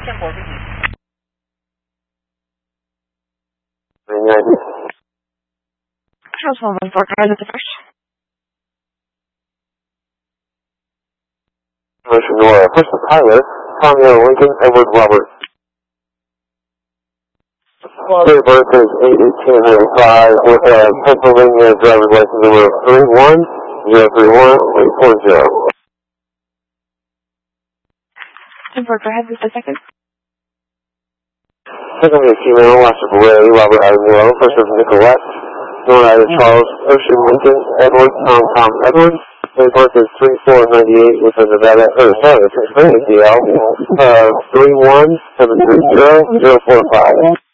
10-4, repeat. House 114, can I get the first? Nora, first to Tyler, Tommy Lincoln, Edward Robert. Date of birth is 8/10/05 with a Pennsylvania driver's license number 31031-840. 10-4, go ahead with the second. Second is female, last of Ray, Robert Avenue, first of Nicolette, Nora is Charles, Ocean Lincoln, Edward, Tom Edwards. Date of birth is 3/4/98 with a Nevada, Pennsylvania DL, 31730-045.